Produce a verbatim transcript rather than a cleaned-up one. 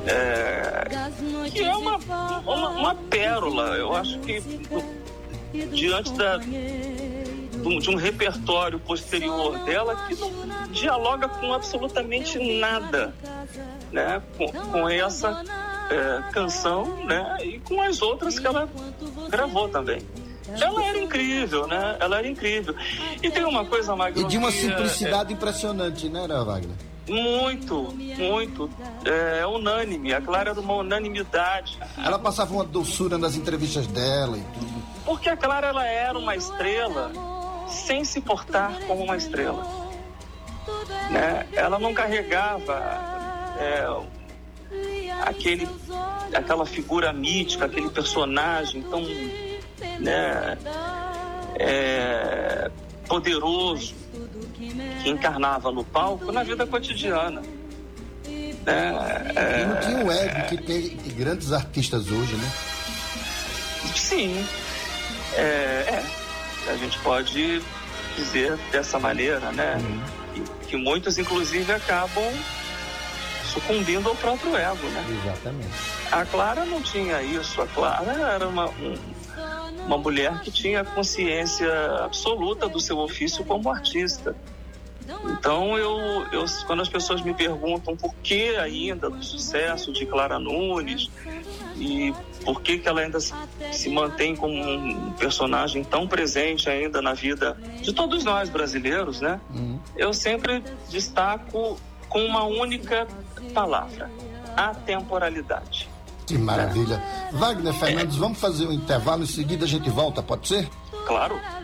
é, que é uma, uma, uma pérola. Eu acho que diante da, de um repertório posterior dela que não dialoga com absolutamente nada, né, com, com essa é, canção, né, e com as outras que ela gravou também. Ela era incrível, né? Ela era incrível. E tem uma coisa, Magno, e de uma que, simplicidade é, impressionante, né, Wagner? Muito, muito. É, é unânime. A Clara era uma unanimidade. Ela passava uma doçura nas entrevistas dela e tudo. Porque a Clara, ela era uma estrela sem se portar como uma estrela, né? Ela não carregava é, aquele, aquela figura mítica, aquele personagem tão, né, é, poderoso que encarnava no palco na vida cotidiana, né? É, e não tinha o ego que tem grandes artistas hoje, né? Sim, é, é, a gente pode dizer dessa maneira, né? Uhum. Que, que muitos, inclusive, acabam sucumbindo ao próprio ego, né? Exatamente. A Clara não tinha isso. A Clara era uma, um, uma mulher que tinha consciência absoluta do seu ofício como artista. Então, eu, eu, quando as pessoas me perguntam por que ainda do sucesso de Clara Nunes e por que que ela ainda se, se mantém como um personagem tão presente ainda na vida de todos nós brasileiros, né? Uhum. Eu sempre destaco com uma única palavra: atemporalidade. Que maravilha. É. Wagner Fernandes, é. Vamos fazer um intervalo, em seguida a gente volta, pode ser? Claro.